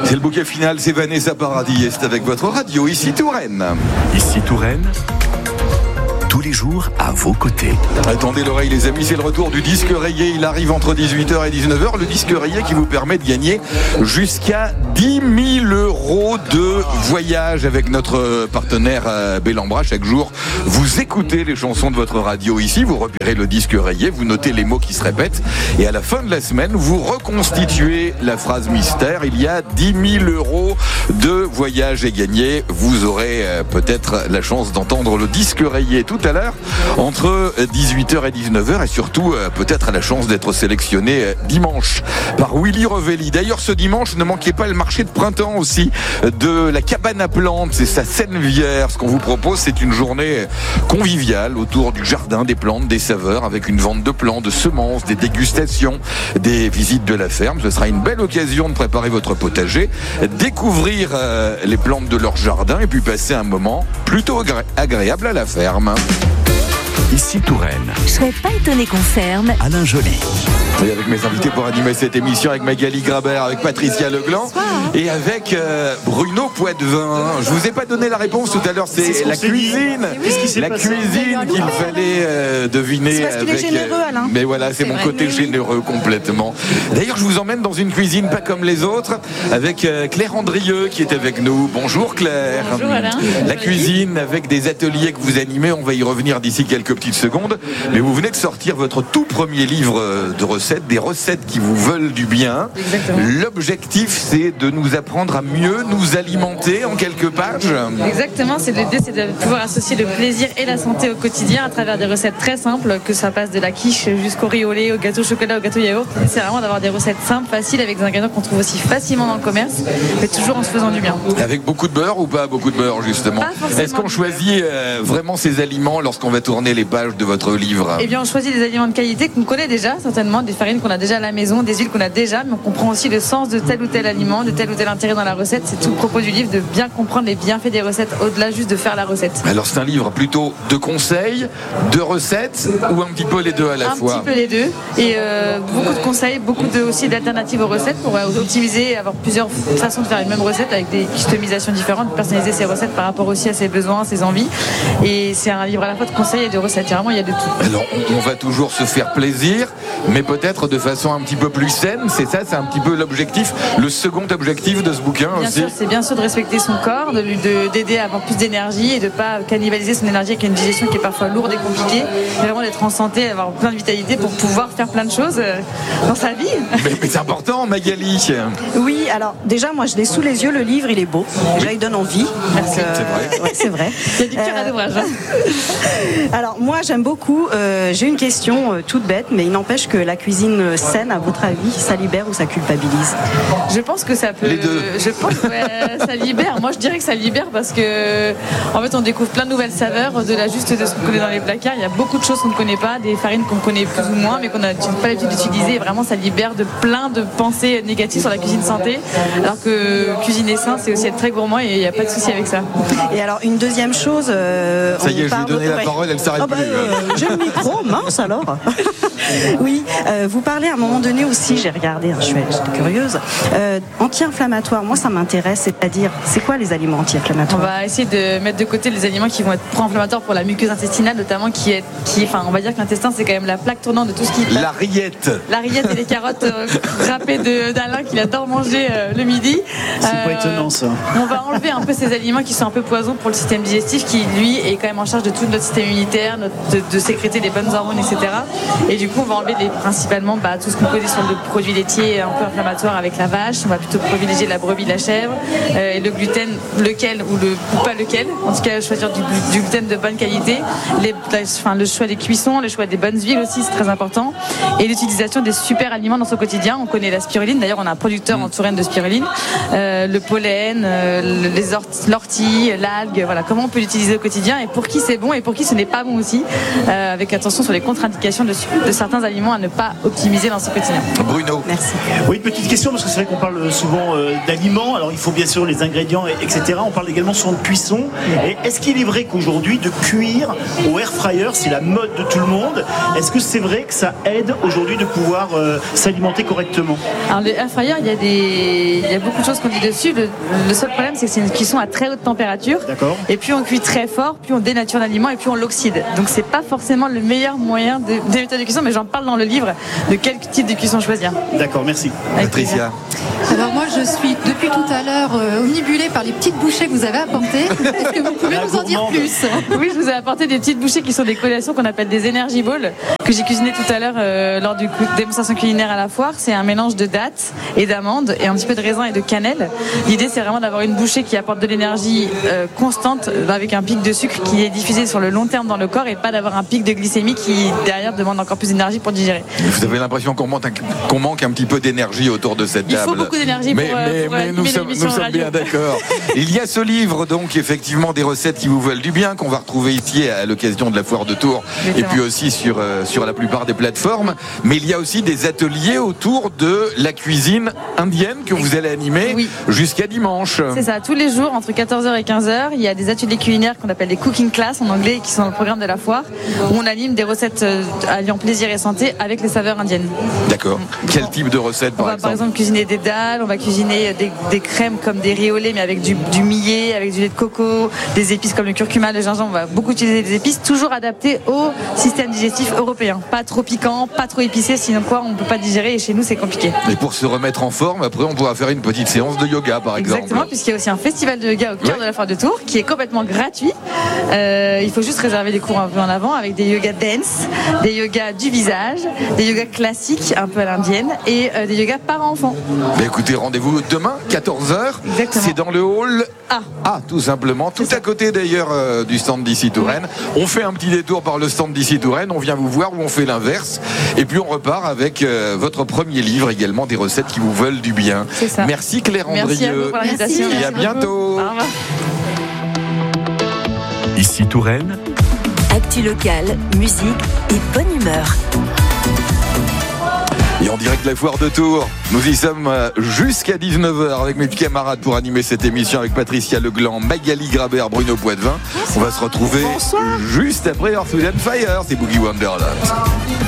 C'est le bouquet final, c'est Vanessa Paradis et c'est avec votre radio, ici Touraine. Ici Touraine, tous les jours à vos côtés. Attendez l'oreille les amis, c'est le retour du disque rayé. Il arrive entre 18h et 19h. Le disque rayé qui vous permet de gagner jusqu'à 10 000 euros de voyage avec notre partenaire Bellambra. Chaque jour, vous écoutez les chansons de votre radio ici, vous repérez le disque rayé, vous notez les mots qui se répètent et à la fin de la semaine, vous reconstituez la phrase mystère. Il y a 10 000 euros de voyage à gagner. Vous aurez peut-être la chance d'entendre le disque rayé tout à l'heure entre 18h et 19h et surtout peut-être la chance d'être sélectionné dimanche par Willy Revelli. D'ailleurs ce dimanche ne manquez pas le marché de printemps aussi de la cabane à plantes, c'est sa Sennevière. Ce qu'on vous propose c'est une journée conviviale autour du jardin, des plantes, des saveurs avec une vente de plants, de semences, des dégustations, des visites de la ferme. Ce sera une belle occasion de préparer votre potager, découvrir les plantes de leur jardin et puis passer un moment plutôt agréable à la ferme. Ici Touraine. Je serais pas étonné qu'on ferme. Alain Joly. Et avec mes invités pour animer cette émission, avec Magali Grabert, avec Patricia Legland et avec Bruno Poitvin. Je vous ai pas donné la réponse tout à l'heure, c'est la cuisine. La cuisine qu'il fallait deviner. C'est parce qu'il est généreux, Alain. Mais voilà, c'est mon côté généreux complètement. D'ailleurs, je vous emmène dans une cuisine pas comme les autres, avec Claire Andrieux qui est avec nous. Bonjour Claire. Bonjour Alain. La cuisine avec des ateliers que vous animez, on va y revenir d'ici quelques petites secondes. Mais vous venez de sortir votre tout premier livre de recettes, des recettes qui vous veulent du bien. Exactement. L'objectif, c'est de nous apprendre à mieux nous alimenter en quelques pages. Exactement, l'idée c'est de pouvoir associer le plaisir et la santé au quotidien à travers des recettes très simples, que ça passe de la quiche jusqu'au riz au lait, au gâteau au chocolat, au gâteau yaourt. C'est vraiment d'avoir des recettes simples, faciles, avec des ingrédients qu'on trouve aussi facilement dans le commerce, mais toujours en se faisant du bien. Avec beaucoup de beurre ou pas beaucoup de beurre justement? Pas forcément. Est-ce qu'on choisit vraiment ces aliments lorsqu'on va tourner les pages de votre livre? Eh bien, on choisit des aliments de qualité qu'on connaît déjà, certainement, des farines qu'on a déjà à la maison, des huiles qu'on a déjà, mais on comprend aussi le sens de tel ou tel aliment, de tel ou tel intérêt dans la recette. C'est tout le propos du livre, de bien comprendre les bienfaits des recettes au-delà juste de faire la recette. Alors c'est un livre plutôt de conseils, de recettes ou un petit peu les deux à la fois? Un petit peu les deux et beaucoup de conseils, beaucoup aussi d'alternatives aux recettes pour optimiser, avoir plusieurs façons de faire une même recette avec des customisations différentes, personnaliser ses recettes par rapport aussi à ses besoins, ses envies. Et c'est un livre à la fois de conseils et de recettes. Vraiment, il y a de tout. Alors on va toujours se faire plaisir, mais peut-être de façon un petit peu plus saine. C'est ça, c'est un petit peu l'objectif, le second objectif de ce bouquin bien aussi. Sûr, c'est bien sûr de respecter son corps, d'aider à avoir plus d'énergie et de ne pas cannibaliser son énergie avec une digestion qui est parfois lourde et compliquée. Vraiment d'être en santé, d'avoir plein de vitalité pour pouvoir faire plein de choses dans sa vie. Mais c'est important, Magali. Oui, alors déjà, moi je l'ai sous les yeux, le livre, il est beau. Déjà, il donne envie. Merci. C'est vrai. Ouais, c'est vrai. Il y a du cœur à l'ouvrage. Alors moi j'aime beaucoup, j'ai une question toute bête, mais il n'empêche que la cuisine saine, à votre avis, ça libère ou ça culpabilise? Je pense que ça peut. Les deux. Je pense que ça libère. Moi je dirais que ça libère parce que en fait on découvre plein de nouvelles saveurs au-delà juste de ce qu'on connaît dans les placards. Il y a beaucoup de choses qu'on ne connaît pas, des farines qu'on connaît plus ou moins, mais qu'on n'a pas l'habitude d'utiliser. Et vraiment ça libère de plein de pensées négatives sur la cuisine santé. Alors que cuisiner sain, c'est aussi être très gourmand et il n'y a pas de souci avec ça. Et alors une deuxième chose. Ça y est, je lui ai donné la parole, elle s'arrête plus. J'ai le micro, mince alors. Oui, vous parlez à un moment donné aussi, j'ai regardé, j'étais curieuse, anti-inflammatoire, moi ça m'intéresse, c'est-à-dire, c'est quoi les aliments On anti-inflammatoires? va essayer de mettre de côté les aliments qui vont être pro-inflammatoires pour la muqueuse intestinale, notamment on va dire que l'intestin c'est quand même la plaque tournante de tout ce qui passe. La rillette. La rillette et les carottes râpées d'Alain qu'il adore manger le midi. C'est pas étonnant ça. On va enlever un peu ces aliments qui sont un peu poisons pour le système digestif qui lui est quand même en charge de tout notre système immunitaire, de sécréter des bonnes hormones, etc. Et du coup on va enlever principalement tout ce qu'on connaît sur le produit laitier un peu inflammatoire avec la vache. On va plutôt privilégier la brebis, la chèvre, et le gluten, lequel ou pas lequel. En tout cas choisir du gluten de bonne qualité. Le choix des cuissons, le choix des bonnes huiles aussi c'est très important. Et l'utilisation des super aliments dans son quotidien. On connaît la spiruline, d'ailleurs on a un producteur en Touraine de spiruline. Le pollen, l'ortie, l'algue, voilà, comment on peut l'utiliser au quotidien et pour qui c'est bon et pour qui ce n'est pas bon aussi, avec attention sur les contre-indications de certains aliments à ne pas optimiser dans son quotidien. Bruno. Merci. Oui, petite question, parce que c'est vrai qu'on parle souvent d'aliments, alors il faut bien sûr les ingrédients, etc. On parle également souvent de cuisson. Et est-ce qu'il est vrai qu'aujourd'hui, de cuire au air fryer, c'est la mode de tout le monde? Est-ce que c'est vrai que ça aide aujourd'hui de pouvoir s'alimenter correctement? Alors le air fryer, il y a il y a beaucoup de choses qu'on dit dessus. Le seul problème, c'est que c'est une cuisson à très haute température. D'accord. Et plus on cuit très fort, plus on dénature l'aliment et plus on l'oxyde. Donc c'est pas forcément le meilleur moyen des méthodes de cuisson, mais j'en parle dans le livre de quel type de cuisson choisir. D'accord, merci. Patricia. Alors moi je suis depuis tout à l'heure omnibulée par les petites bouchées que vous avez apportées. Est-ce que vous pouvez nous en dire plus? Oui, je vous ai apporté des petites bouchées qui sont des collations qu'on appelle des energy balls, que j'ai cuisinées tout à l'heure lors du démonstration culinaire à la foire. C'est un mélange de dattes et d'amandes et un petit peu de raisin et de cannelle. L'idée c'est vraiment d'avoir une bouchée qui apporte de l'énergie constante avec un pic de sucre qui est diffusé sur le long terme dans le corps et pas d'avoir un pic de glycémie qui derrière demande encore plus d'énergie pour digérer. Vous avez l'impression qu'on manque un petit peu d'énergie autour de cette table. Il faut beaucoup d'énergie pour nous sommes bien d'accord. Il y a ce livre donc effectivement des recettes qui vous veulent du bien qu'on va retrouver ici à l'occasion de la foire de Tours. Exactement. Et puis aussi sur la plupart des plateformes. Mais il y a aussi des ateliers autour de la cuisine indienne que vous allez animer jusqu'à dimanche. C'est ça, tous les jours entre 14h et 15h, il y a des ateliers culinaires qu'on appelle des cooking class en anglais qui sont dans le programme de la foire où on anime des recettes alliant plaisir et santé avec les saveurs indiennes. D'accord. Quel type de recettes par exemple? Par exemple cuisiner des dalles, on va cuisiner des crèmes comme des riz au lait mais avec du millet, avec du lait de coco, des épices comme le curcuma, le gingembre, on va beaucoup utiliser des épices toujours adaptées au système digestif européen. Pas trop piquant, pas trop épicé, sinon quoi on ne peut pas digérer et chez nous c'est compliqué. Et pour se remettre en forme, après on pourra faire une petite séance de yoga par exemple. Exactement, puisqu'il y a aussi un festival de yoga au cœur de la foire de Tours qui est complètement gratuit. Il faut juste réserver des cours un peu en avant avec des yoga dance, des yogas du visage, des yogas classiques un peu à l'indienne et des yogas par enfants. Mais écoutez, rendez-vous demain 14h. Exactement. C'est dans le hall A, tout simplement, tout à côté d'ailleurs du stand d'ici Touraine. On fait un petit détour par le stand d'ici Touraine, on vient vous voir ou on fait l'inverse et puis on repart avec votre premier livre également, des recettes qui vous veulent du bien. C'est ça. Merci Claire Andrieux. Merci à vous pour l'invitation. Et à bientôt. Au revoir. Ici Touraine. Actu locale, musique et bonne humeur. Et en direct de la foire de Tours, nous y sommes jusqu'à 19h avec mes camarades pour animer cette émission avec Patricia Legland, Magali Grabert, Bruno Poitvin. On va se retrouver juste après Earth, Wind & Fire, c'est Boogie Wonderland.